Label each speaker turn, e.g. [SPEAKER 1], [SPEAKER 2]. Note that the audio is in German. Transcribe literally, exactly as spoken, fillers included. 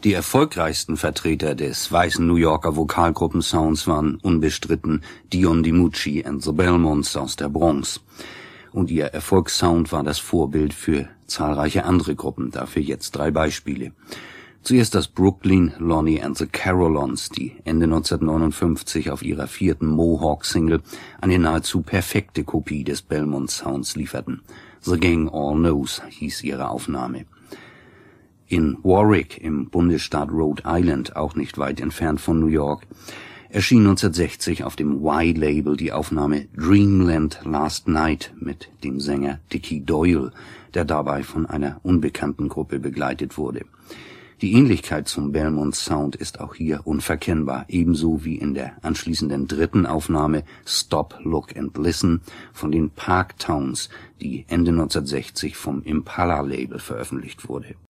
[SPEAKER 1] Die erfolgreichsten Vertreter des weißen New Yorker Vokalgruppensounds waren unbestritten Dion DiMucci and the Belmonts aus der Bronx. Und ihr Erfolgssound war das Vorbild für zahlreiche andere Gruppen, dafür jetzt drei Beispiele. Zuerst das Brooklyn Lonnie and the Carolons, die Ende neunzehnhundertneunundfünfzig auf ihrer vierten Mohawk-Single eine nahezu perfekte Kopie des Belmont-Sounds lieferten. The Gang All Knows hieß ihre Aufnahme. In Warwick im Bundesstaat Rhode Island, auch nicht weit entfernt von New York, erschien neunzehnhundertsechzig auf dem Y-Label die Aufnahme Dreamland Last Night mit dem Sänger Dickie Doyle, der dabei von einer unbekannten Gruppe begleitet wurde. Die Ähnlichkeit zum Belmont-Sound ist auch hier unverkennbar, ebenso wie in der anschließenden dritten Aufnahme Stop, Look and Listen von den Parktowns, die Ende neunzehnhundertsechzig vom Impala-Label veröffentlicht wurde.